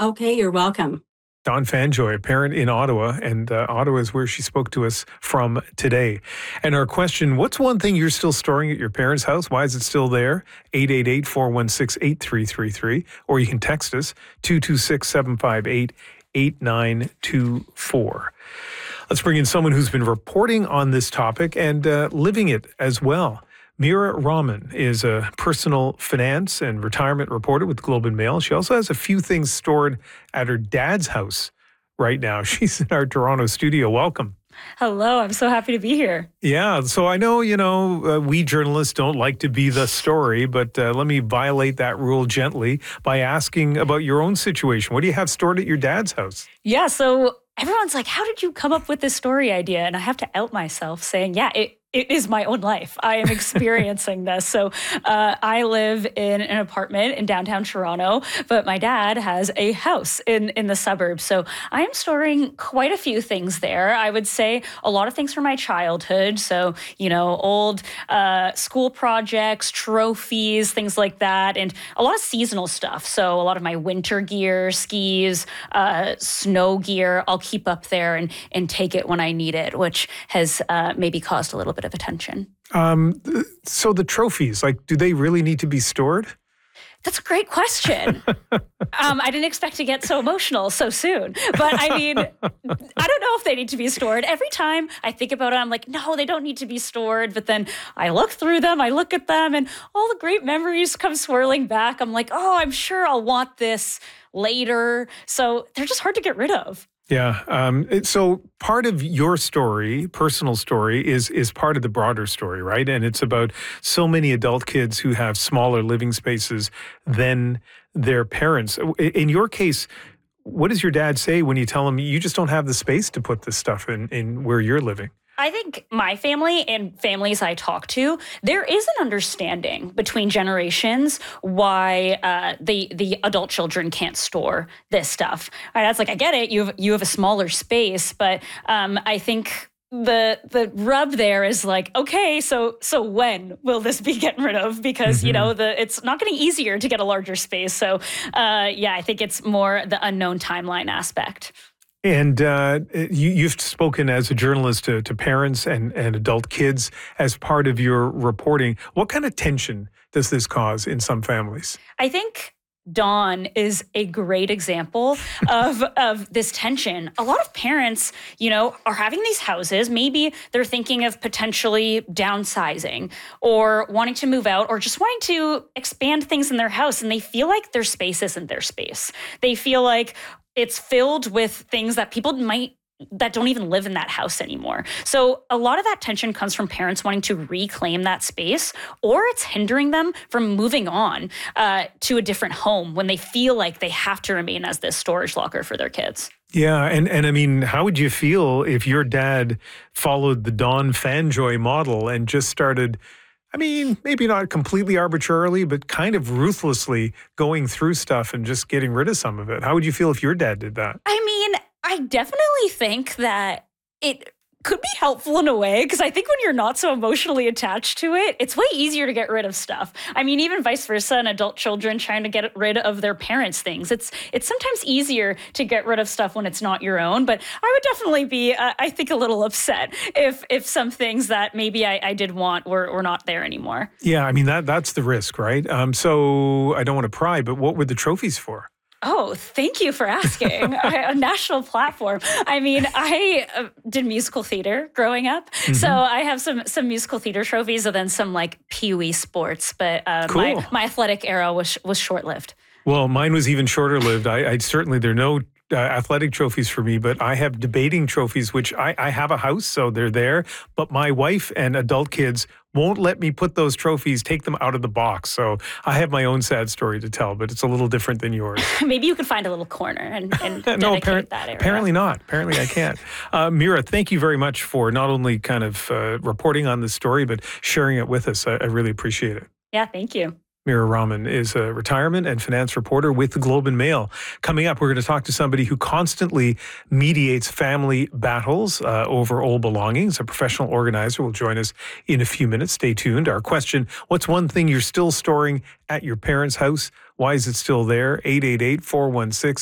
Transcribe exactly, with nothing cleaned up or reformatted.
Okay, you're welcome. Dawn Fanjoy, a parent in Ottawa, and uh, Ottawa is where she spoke to us from today. And our question, what's one thing you're still storing at your parents' house? Why is it still there? eight eight eight, four one six, eight three three three. Or you can text us, two two six, seven five eight, eight nine two four. Let's bring in someone who's been reporting on this topic and uh, living it as well. Meera Rahman is a personal finance and retirement reporter with Globe and Mail. She also has a few things stored at her dad's house right now. She's in our Toronto studio. Welcome. Hello, I'm so happy to be here. Yeah, so I know, you know, uh, we journalists don't like to be the story, but uh, let me violate that rule gently by asking about your own situation. What do you have stored at your dad's house? Yeah, so everyone's like, how did you come up with this story idea? And I have to out myself saying, yeah, it It is my own life. I am experiencing this. So uh, I live in an apartment in downtown Toronto, but my dad has a house in, in the suburbs. So I am storing quite a few things there. I would say a lot of things from my childhood. So, you know, old uh, school projects, trophies, things like that, and a lot of seasonal stuff. So a lot of my winter gear, skis, uh, snow gear, I'll keep up there and, and take it when I need it, which has uh, maybe caused a little bit of attention. Um, so the trophies, like, do they really need to be stored? That's a great question. um, I didn't expect to get so emotional so soon. But I mean, I don't know if they need to be stored. Every time I think about it, I'm like, no, they don't need to be stored. But then I look through them, I look at them, and all the great memories come swirling back. I'm like, oh, I'm sure I'll want this later. So they're just hard to get rid of. Yeah. Um, it, so part of your story, personal story, is is part of the broader story, right? And it's about so many adult kids who have smaller living spaces than their parents. In your case, what does your dad say when you tell him you just don't have the space to put this stuff in, in where you're living? I think my family and families I talk to, there is an understanding between generations why uh, the the adult children can't store this stuff. Right, that's like, I get it. You have, you have a smaller space, but um, I think the the rub there is like, okay, so so when will this be getting rid of? Because mm-hmm. you know the it's not getting easier to get a larger space. So uh, yeah, I think it's more the unknown timeline aspect. And uh, you, you've spoken as a journalist to, to parents and, and adult kids as part of your reporting. What kind of tension does this cause in some families? I think Dawn is a great example of, of this tension. A lot of parents, you know, are having these houses. Maybe they're thinking of potentially downsizing or wanting to move out or just wanting to expand things in their house. And they feel like their space isn't their space. They feel like it's filled with things that people might that don't even live in that house anymore. So a lot of that tension comes from parents wanting to reclaim that space, or it's hindering them from moving on uh, to a different home when they feel like they have to remain as this storage locker for their kids. Yeah, and, and I mean, how would you feel if your dad followed the Dawn Fanjoy model and just started, I mean, maybe not completely arbitrarily, but kind of ruthlessly going through stuff and just getting rid of some of it? How would you feel if your dad did that? I mean, I definitely think that it could be helpful in a way, because I think when you're not so emotionally attached to it, it's way easier to get rid of stuff. I mean, even vice versa, and adult children trying to get rid of their parents' things. It's it's sometimes easier to get rid of stuff when it's not your own. But I would definitely be, uh, I think, a little upset if if some things that maybe I, I did want were, were not there anymore. Yeah, I mean, that that's the risk, right? Um, so I don't want to pry, but what were the trophies for? Oh, thank you for asking. A national platform. I mean, I uh, did musical theater growing up. Mm-hmm. So I have some some musical theater trophies and then some like Pee Wee sports. But uh, cool. my, my athletic era was was short-lived. Well, mine was even shorter lived. I, I certainly, there are no uh, athletic trophies for me, but I have debating trophies, which I, I have a house, so they're there. But my wife and adult kids won't let me put those trophies, take them out of the box. So I have my own sad story to tell, but it's a little different than yours. Maybe you could find a little corner and, and no, dedicate appar- that area. Apparently not. Apparently I can't. Uh, Meera, thank you very much for not only kind of uh, reporting on this story, but sharing it with us. I, I really appreciate it. Yeah, thank you. Meera Rahman is a retirement and finance reporter with the Globe and Mail. Coming up, we're going to talk to somebody who constantly mediates family battles uh, over old belongings. A professional organizer will join us in a few minutes. Stay tuned. Our question, what's one thing you're still storing at your parents' house? Why is it still there? eight eight eight, four one six